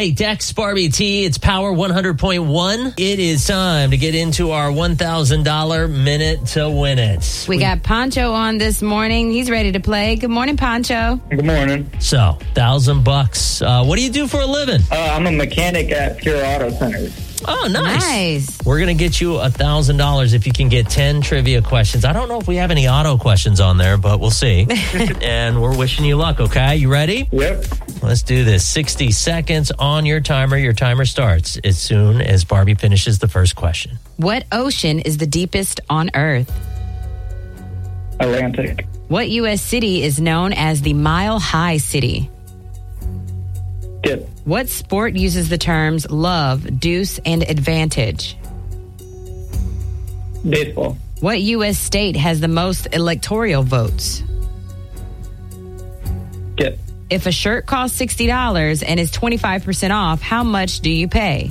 Hey, Dex, Barbie T, it's Power 100.1. It is time to get into our $1,000 minute to win it. We got Pancho on this morning. He's ready to play. Good morning, Pancho. Good morning. So, $1,000. What do you do for a living? I'm a mechanic at Pure Auto Center. Oh, nice. Nice. We're going to get you $1,000 if you can get 10 trivia questions. I don't know if we have any auto questions on there, but we'll see. And we're wishing you luck, okay? You ready? Yep. Let's do this. 60 seconds on your timer. Your timer starts as soon as Barbie finishes the first question. What ocean is the deepest on Earth? Atlantic. What U.S. city is known as the Mile High City? Skip. What sport uses the terms love, deuce, and advantage? Baseball. What U.S. state has the most electoral votes? Skip. If a shirt costs $60 and is 25% off, how much do you pay?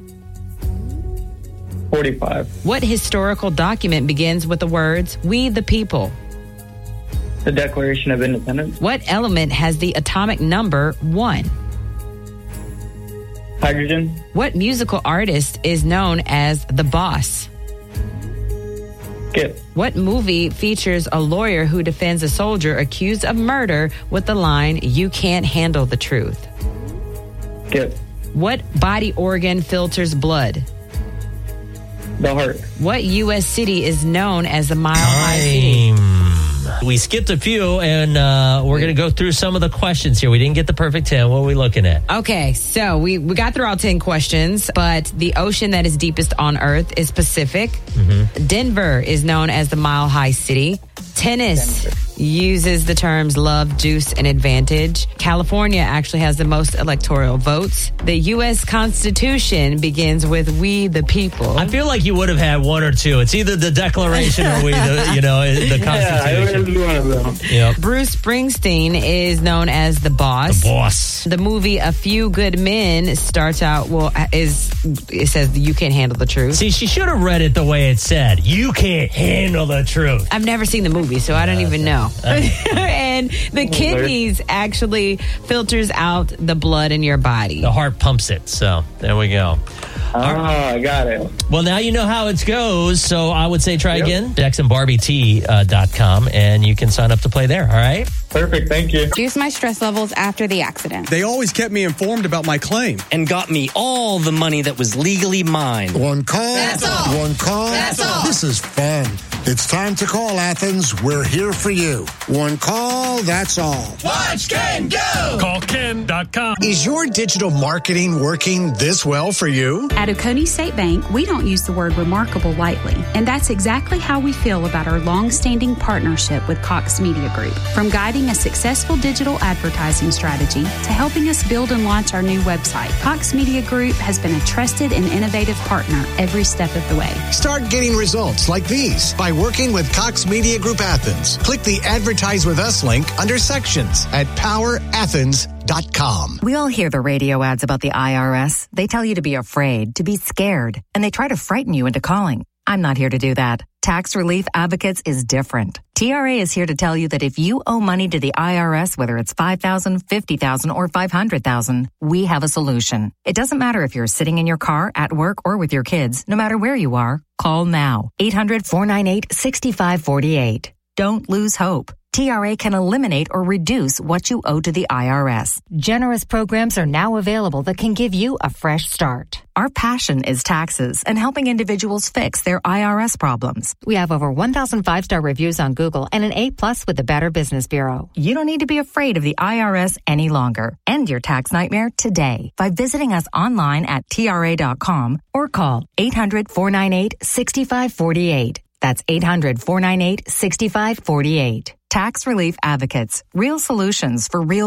45. What historical document begins with the words, "We the people"? The Declaration of Independence. What element has the atomic number 1? Hydrogen. What musical artist is known as the Boss? Skip. What movie features a lawyer who defends a soldier accused of murder with the line, "You can't handle the truth"? Skip. What body organ filters blood? The heart. What U.S. city is known as the Mile High City? We skipped a few, and we're going to go through some of the questions here. We didn't get the perfect 10. What are we looking at? Okay, so we got through all 10 questions, but the ocean that is deepest on Earth is Pacific. Mm-hmm. Denver is known as the Mile High City. Tennis uses the terms love, deuce, and advantage. California actually has the most electoral votes. The U.S. Constitution begins with "We the people." I feel like you would have had one or two. It's either the Declaration or the Constitution. Yeah, it was one of them. Yep. Bruce Springsteen is known as the Boss. The Boss. The movie A Few Good Men starts out, it says "You can't handle the truth." See, she should have read it the way it said. You can't handle the truth. I've never seen the movie, so I don't even know. And the kidneys actually filters out the blood in your body. The heart pumps it. So there we go. I got it. Well, now you know how it goes. So I would say try again. DexandBarbieT.com, and you can sign up to play there. All right. Perfect. Thank you. Reduce my stress levels after the accident. They always kept me informed about my claim. And got me all the money that was legally mine. One call. That's all. One call. That's all. This is fun. It's time to call Athens. We're here for you. One call. That's all. Watch Ken go. Call Ken.com. Is your digital marketing working this well for you? At Oconee State Bank, we don't use the word remarkable lightly. And that's exactly how we feel about our long-standing partnership with Cox Media Group. From guiding a successful digital advertising strategy to helping us build and launch our new website, Cox Media Group has been a trusted and innovative partner every step of the way. Start getting results like these by working with Cox Media Group Athens. Click the Advertise with Us link under Sections at powerathens.com. We all hear the radio ads about the IRS. They tell you to be afraid, to be scared, and they try to frighten you into calling. I'm not here to do that. Tax Relief Advocates is different. TRA is here to tell you that if you owe money to the IRS, whether it's $5,000, $50,000, or $500,000, we have a solution. It doesn't matter if you're sitting in your car, at work, or with your kids. No matter where you are, call now. 800-498-6548. Don't lose hope. TRA can eliminate or reduce what you owe to the IRS. Generous programs are now available that can give you a fresh start. Our passion is taxes and helping individuals fix their IRS problems. We have over 1,000 5-star reviews on Google and an A+ with the Better Business Bureau. You don't need to be afraid of the IRS any longer. End your tax nightmare today by visiting us online at TRA.com or call 800-498-6548. That's 800-498-6548. Tax Relief Advocates. Real solutions for real